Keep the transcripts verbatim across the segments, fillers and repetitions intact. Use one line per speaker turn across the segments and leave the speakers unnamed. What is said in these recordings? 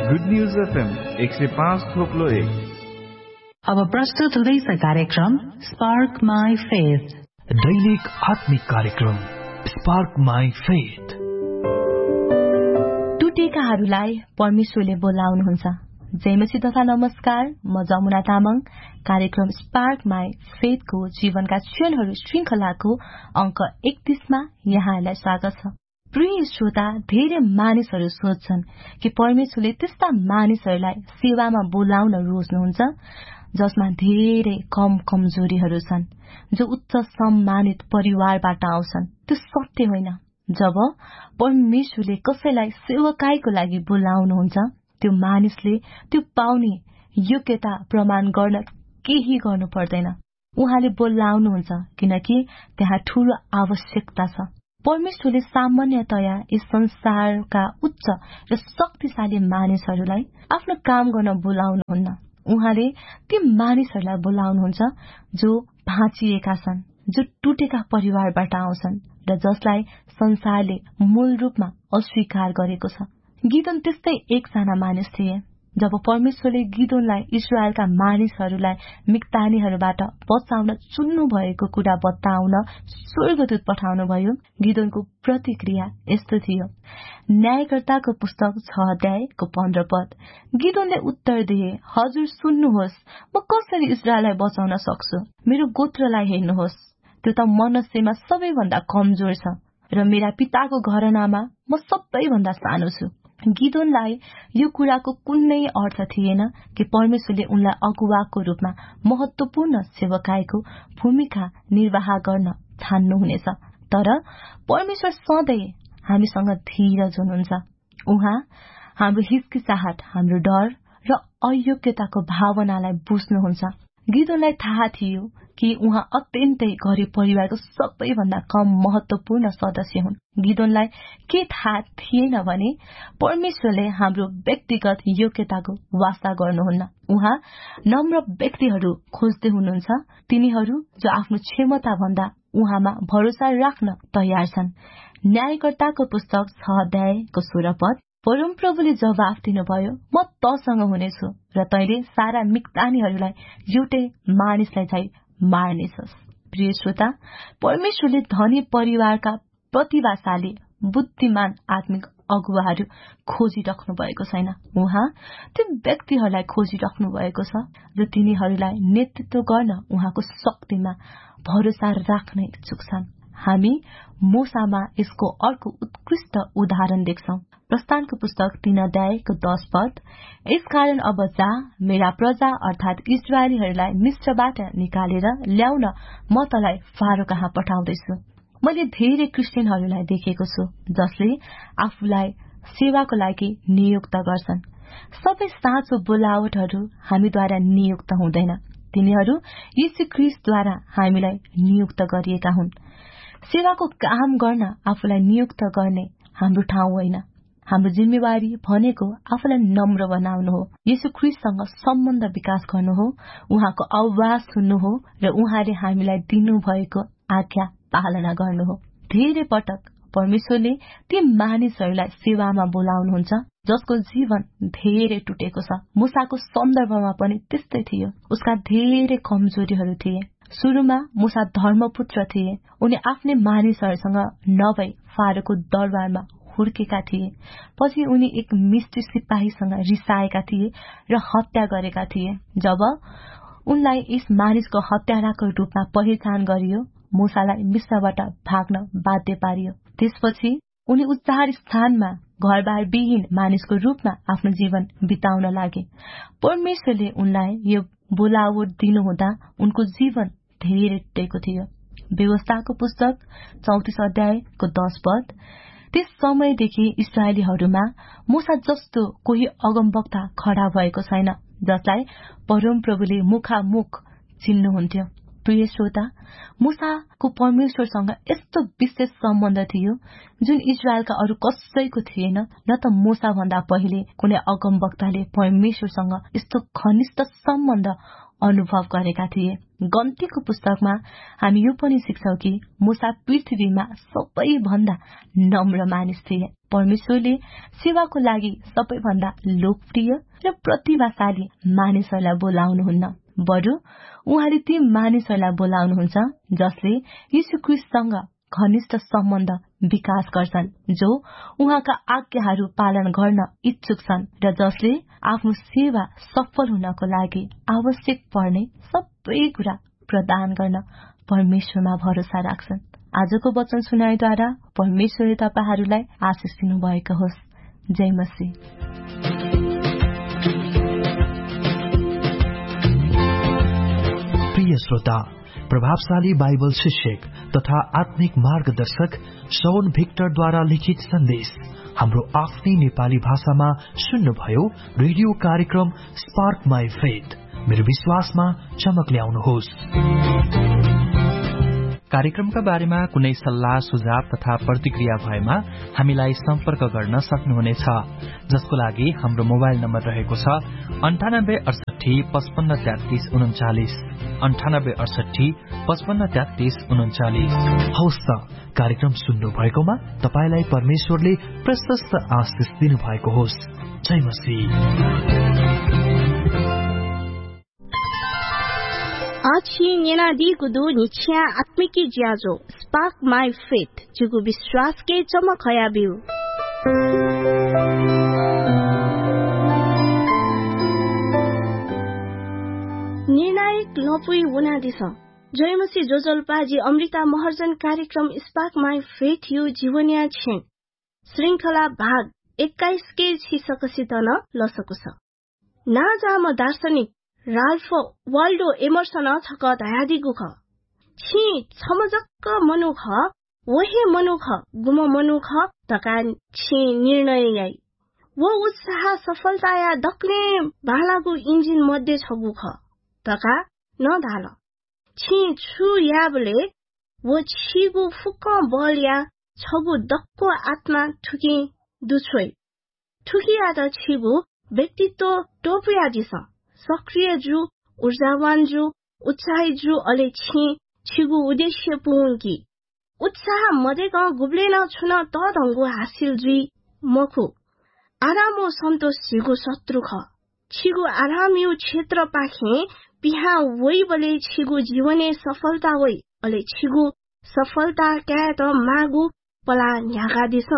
Good news FM एक सय पाँच थोप्लो एक।
अब प्रस्तुत हुँदैछ कार्यक्रम स्पार्क माई फेथ,
दैनिक आत्मिक कार्यक्रम स्पार्क माई फेथ।
टुटेकाहरूलाई परमेश्वरले बोलाउनुहुन्छ। जयमसी तथा नमस्कार, म जमुना तामाङ। कार्यक्रम स्पार्क माई फेथको जीवनका क्षणहरू श्रृंखलाको अंक एकतीसमा यहाँहरूलाई स्वागत छ। प्रिय श्रोता, धेरै मानिसहरू सोध्छन् कि परमेश्वरले त्यस्ता मानिसहरूलाई सेवामा बोलाउन रोज्नुहुन्छ जसमा धेरै कम कमजोरीहरू छन्, जो उच्च सम्मानित परिवारबाट आउँछन्। त्यो सत्य होइन। जब परमेश्वरले कसैलाई सेवकाईको लागि बोलाउनुहुन्छ, त्यो मानिसले त्यो पाउने योग्यता प्रमाण गर्न केही गर्नु पर्दैन। उहाँले बोलाउनुहुन्छ किनकि त्यहाँ ठूलो आवश्यकता छ। परमेश्वरले सामान्यतया यस संसारका उच्च र शक्तिशाली मानिसहरूलाई आफ्नो काम गर्न बोलाउनुहुन्न। उहाँले ती मानिसहरूलाई बोलाउनुहुन्छ जो भाँचिएका छन्, जो टुटेका परिवारबाट आउँछन् र जसलाई संसारले मूल रूपमा अस्वीकार गरेको छ। गिदोन त्यस्तै एकजना मानिस थिए। जब परमेश्वरले गिदोनलाई इस्राएलका मानिसहरूलाई मिक्तानीहरूबाट बचाउन चुन्नु भएको कुरा बताउन स्वर्गदूत पठाउनु भयो, गिदोनको प्रतिक्रिया यस्तो थियो। न्यायकर्ताको पुस्तक छ अध्यायको पन्ध्र पद। गिदोनले उत्तर दिए, हजुर सुन्नुहोस्, म कसरी इस्राएललाई बचाउन सक्छु? मेरो गोत्रलाई हेर्नुहोस्, त्यो त मनस्यमा सबैभन्दा कमजोर छ र मेरा पिताको घरनामा म सबैभन्दा सानो छु। गिदोनलाई यो कुराको कुनै अर्थ थिएन कि परमेश्वरले उनलाई अगुवाको रूपमा महत्वपूर्ण सेवकाईको भूमिका निर्वाह गर्न छान्नुहुनेछ। तर परमेश्वर सधैँ हामीसँग धीरज हुनुहुन्छ। उहाँ हाम्रो हिचकिचाहट, हाम्रो डर र अयोग्यताको भावनालाई बुझ्नुहुन्छ। गिदोनलाई थाहा थियो कि उहाँ अत्यन्तै गरिब परिवारको सबैभन्दा कम महत्वपूर्ण सदस्य हुन्। गिदोनलाई के थाहा थिएन भने परमेश्वरले हाम्रो व्यक्तिगत योग्यताको वास्ता गर्नुहुन्न। उहाँ नम्र व्यक्तिहरू खोज्दै हुनुहुन्छ, तिनीहरू जो आफ्नो क्षमता भन्दा उहाँमा भरोसा राख्न तयार छन्। न्यायकर्ताको पुस्तक छ अध्यायको सोह्र पद। परमप्रभुले जवाफ दिनुभयो, म तसँग हुनेछु र तैले सारा मिक्तानीहरूलाई एउटै मानिसलाई चाहिँ मार्नेछस्। प्रिय श्रोता, परमेश्वरले धनी परिवारका प्रतिभाशाली बुद्धिमान आत्मिक अगुवाहरू खोजिराख्नु भएको छैन। उहाँ त्यो व्यक्तिहरूलाई खोजिराख्नु भएको छ जो तिनीहरूलाई नेतृत्व गर्न उहाँको शक्तिमा भरोसा राख्ने इच्छुक छन्। हामी मूसामा यसको अर्को उत्कृष्ट उदाहरण देख्छौं। प्रस्थानको पुस्तक तीन अध्यायको दश पद। यसकारण अब जा, मेरा प्रजा अर्थात इस्राएलीहरूलाई मिस्रबाट निकालेर ल्याउन म तलाई फारो कहाँ पठाउँदैछु। मैले धेरै क्रिस्चियनहरूलाई देखेको छु जसले आफूलाई सेवाको लागि नियुक्त गर्छन्। सबै साँचो बोलावटहरू हामीद्वारा नियुक्त हुँदैन, तिनीहरू यीशु ख्रीष्टद्वारा हामीलाई नियुक्त गरिएका हुन्। सेवाको काम गर्न आफूलाई नियुक्त गर्ने हाम्रो ठाउँ होइन। हाम्रो जिम्मेवारी भनेको आफूलाई नम्र बनाउनु हो, यीशु ख्रीष्टसँग सम्बन्ध विकास गर्नु हो, उहाँको आवाज सुन्नु हो र उहाँले हामीलाई दिनुभएको आज्ञा पालना गर्नु हो। धेरै पटक परमेश्वरले ती मानिसहरूलाई सेवामा बोलाउनुहुन्छ जसको जीवन धेरै टुटेको छ। मूसाको सन्दर्भमा पनि त्यस्तै थियो। उसका धेरै कमजोरीहरू थिए। सुरुमा मूसा धर्मपुत्र थिए। उनी आफ्नै मानिसहरूसँग नभई फारोको दरबारमा हुर्केका थिए। पछि उनी एक मिस्त्री सिपाहीसँग रिसाएका थिए र हत्या गरेका थिए। जब उनलाई यस मानिसको हत्याराको रूपमा पहिचान गरियो, मूसालाई मिस्रबाट भाग्न बाध्य पारियो। त्यसपछि उनी उच्चार स्थानमा घरबार विहीन मानिसको रूपमा आफ्नो जीवन बिताउन लागे। परमेश्वरले उनलाई यो बोलावट दिनुहुँदा उनको जीवन धेरै टुटेको थियो। व्यवस्थाको पुस्तक चौतिस अध्यायको दश पद। त्यस समयदेखि इस्राएलीहरूमा मूसा जस्तो कोही अगमवक्ता खड़ा भएको छैन जसलाई परमप्रभुले मुखामुख चिन्नुहुन्थ्यो। प्रिय श्रोता, मूसाको परमेश्वरसँग यस्तो विशेष सम्बन्ध थियो जुन इस्राएलका अरू कसैको थिएन। न त मूसा भन्दा पहिले कुनै अगमवक्ताले परमेश्वरसँग यस्तो घनिष्ठ सम्बन्ध अनुभव गरेका थिए। गन्तीको पुस्तकमा हामी यो पनि सिक्छौं कि मूसा पृथ्वीमा सबैभन्दा नम्र मानिस थिए। परमेश्वरले सेवाको लागि सबैभन्दा लोकप्रिय र प्रतिभाशाली मानिसहरूलाई बोलाउनुहुन्न, बरु उहाँले ती मानिसहरूलाई बोलाउनुहुन्छ जसले यीशु ख्रीष्टसँग घनिष्ठ सम्बन्ध विकास गर्छन्, जो उहाँका आज्ञाहरू पालन गर्न इच्छुक छन् र जसले आफ्नो सेवा सफल हुनको लागि आवश्यक पर्ने सबै कुरा प्रदान गर्न परमेश्वरमा भरोसा राख्छन्। आजको वचन सुनाइद्वारा परमेश्वरले तपाईहरूलाई आशिष दिनुभएको होस्। जय मसीह।
प्रिय श्रोता, प्रभावशाली बाइबल शिक्षक तथा आत्मिक मार्गदर्शक शौन भिक्टरद्वारा लिखित सन्देश हाम्रो आफ्नै नेपाली भाषामा सुन्नुभयो। रेडियो कार्यक्रम स्पार्क माई फेथ, मेरो विश्वासमा चमक ल्याउनुहोस्। कार्यक्रमका बारेमा कुनै सल्लाह सुझाव तथा प्रतिक्रिया भएमा हामीलाई सम्पर्क गर्न सक्नुहुनेछ, जसको लागि हाम्रो मोबाइल नम्बर रहेको छ अन्ठानब्बे अडसठी पचपन्न तेत्तीस उन्चालिस अन्ठानब्बे अडसठी पचपन्न तेत्तीस उन्चालिस। हवस् त, कार्यक्रम सुन्नु भएकोमा तपाईलाई परमेश्वरले प्रशस्त आशिष दिनुभएको होस्। जय मसीह।
आछि नेना दी गुदु निछ्या आत्मिकी ज्याजो स्पार्क माई फेथ जुगु विश्वास के चमक हया बिउ। निर्णायक लपुई उना दिस जयमसी जोजलपाजी अमृता महर्जन कार्यक्रम स्पार्क माई फेथ यु जीवनिया छेन श्रृंखला भाग एक्काइस के शीर्षकसित न लसको छ। ना जाम दार्शनिक राल्फ वाल्डो एमर्सन छक दयादिगु ख छि छमजक्क मनुख वहे मनुख गुम मनुख तका छि निर्णय याई वो उत्साह सफलता या दक्ने बालागु इन्जिन मध्ये छगु ख तका न धाल छि छु याबले वो छिगु फुक्क बल या छगु दक्को आत्मा ठुकी दुछोइ ठुकिया त छिगु व्यक्तित्व टोपिया दिस सक्रिय जु ऊर्जावान जु उत्साही जु अले छि छिगु उद्देश्य पुंगी उत्साह मदेगा गुब्लेन छुन त ढंगु हासिल जुई मखु आरामो सन्तोष छिगु शत्रु ख छिगु आराम यु क्षेत्र पाखे पिहा वइ बले छिगु जीवने सफलता वइ अले छिगु सफलता क्या त मागु पला न्यागा दिस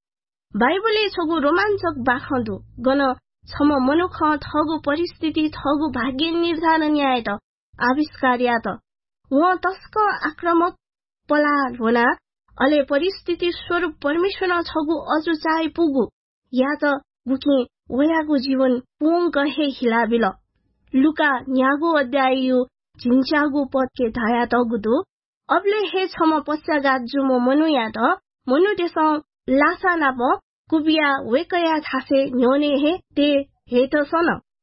बाइबलले छगु रोमाञ्चक बाखन्दु गन छम मनुख थगु परिस्थिति थगु भाग्य निर्धारण न्याय त आविष्कार या त वहाँ तस्क आक्रमक पला होना अले परिस्थिति स्वरूप परमेश्वर छगु अजु चाहे पुगु या त गुके वयागु जीवन पोङ कहे हिलाबिल लुका न्यागु अध्याय यु झिन्चागु पद के धाया त गुदु अबले हे छम पश्चागात जुमो मनु या त मनु देश लासा नाप कुबिया वेकया थासे न्योने हे ते हे त सन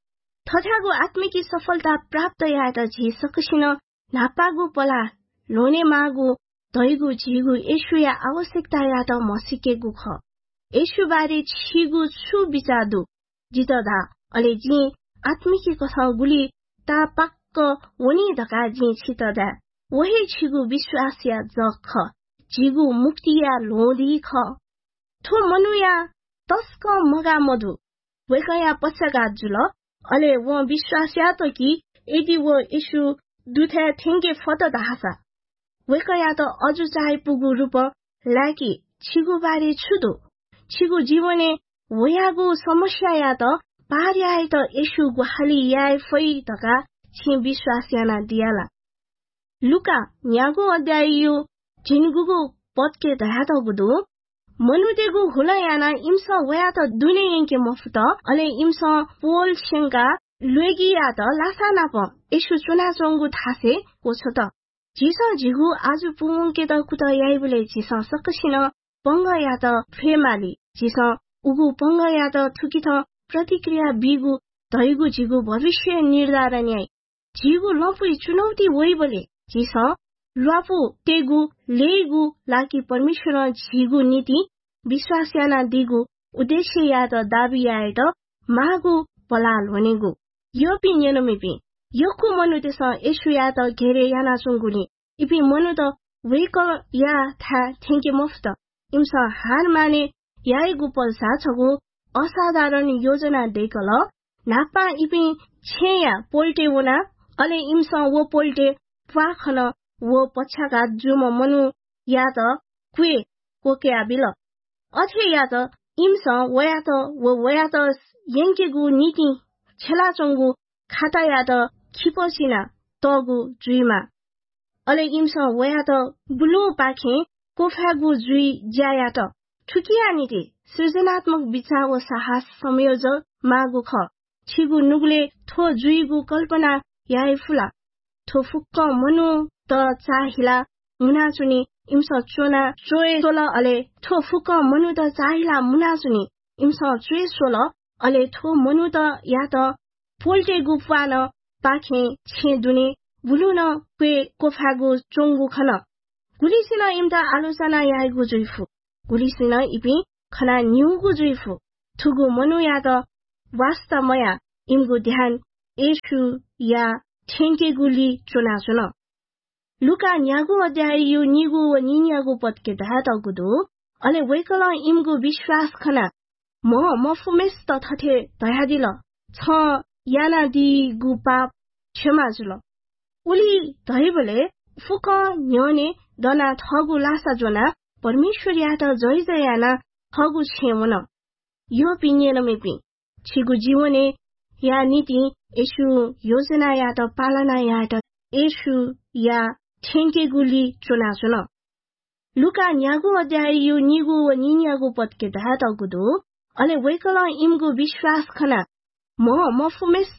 थथागु आत्मिकी सफलता प्राप्त या त झि सकसिन नापागु पला लोने मागु दैगु झिगु येशु या आवश्यकता या त मसिकेगु ख येशु बारे छिगु छु बिचादु जितदा अले जि आत्मिकी कथा गुली ता पक्क वनी धका जि छितदा वही छिगु विश्वास या जख झिगु मुक्ति या लोधी ख थो मनुया तस्क मगा मधु वेकया पश्चागात जुल अले वो विश्वास या त कि यदि वो यीशु दुथे थेंगे फत दासा वेकया त अजु चाहे पुगु रूप लाकी छिगु बारे छुदु छिगु जीवने वयागु समस्या या त पार्याए त यीशु गुहाली याय फै तका छि विश्वास याना दियाला लुका न्यागु अध्याय यु जिनगुगु पद के दया त गुदु मनुदेगु हुला याना इम्स वया त दुने यंके मफत अले इम्स पोल शेंगा लुएगिया त लासा नाप यीशु चुना चंगु थासे कोछ त जिस जिगु आजु पुंके त कुत याइबले जिस सकसिन पंग या त फेमाली जिस उगु पंग या त थुकी त प्रतिक्रिया बिगु दैगु जिगु भविष्य निर्धारण याइ जिगु लपुई चुनौती वइबले जिस लपु तेगु लेगु लाकी परमेश्वर झिगु नीति विश्वास याना दिगु उद्देश्य या त दाबी आए त मागु पलाल भनेगु यो पि नेनमेपि योकु मनु देश यीशु या त घेरे याना चुंगुनी इपि मनु त वेक या था थेंके मुफ्त इम्स हार माने 야이구벌 사차고 어사다른 요जना 데컬 나빠 이비 체야 폴테오나 अले इमसा वो पोल्टे पाखन वो पछाका जुम मनु याद कुए कोके आबिल अथे याद इमसा वयात वो वयात यंकेगु नीति छेलाचंगु खाता याद खिपसिना तगु जुइमा अले इमसा वयात बुलु पाखे कोफागु जुइ ज्यायात ठुकिया नीति सृजनात्मक विचार व साहस संयोजक मागु ख छिगु नुगले थो जुइगु कल्पना याइ फुला थो फुक्क मनु त चाहिला मुना चुनी इमसा चोना चोए सोल अले थो फुक्क मनु त चाहिला मुना चुनी इमसा चोए सोल अले थो मनु त या त पोल्टे गुफान पाखे छे दुने बुलुन क्वे कोफागु चोंगु खन गुलिसिन इमता आलोचना याइगु जुइफु गुलिसिन इपि खना न्युगु जुइफु थुगु मनु या त वास्तवमया इमगु ध्यान एशु या ठेंके गुली चुना चुना लुका न्यागु अध्याय यु निगु व निन्यागु पदके धात गुदु अले वैकल इमगु विश्वास खना म मफुमेस त थथे दयादिल छ याना दि गु पाप क्षमा जुल उली धैबले फुक न्यने दना थगु लासा जोना परमेश्वर या त जय जयाना थगु छेवन यो पिन्यन मेपि छिगु जीवने या नीति एशु योजना या त पालना या त एशु या ठेंके गुली चुना चुना लुका न्यागु अध्याय यु निगु व निन्यागु पदके धात गुदु अले वैकल इमगु विश्वास खना म मफुमेस